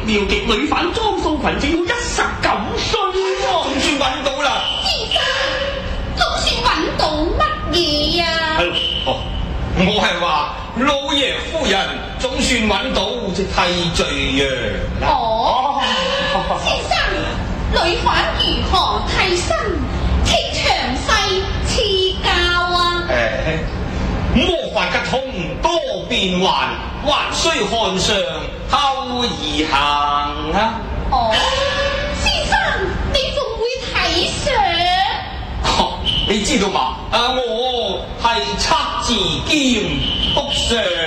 妙極女犯莊素群，只要19歲喎， 總算揾到啦！ 先生，總算揾到乜嘢啊？ 哦，我係話老爺夫人總算揾到隻替罪羊啦。 哦，先生，女犯如何替身？請詳細賜教啊！ 魔法吉通多變幻，還需看上後而行啊！ 哦，先生，你仲會睇相？ 你知道嘛？我係測字兼卜相。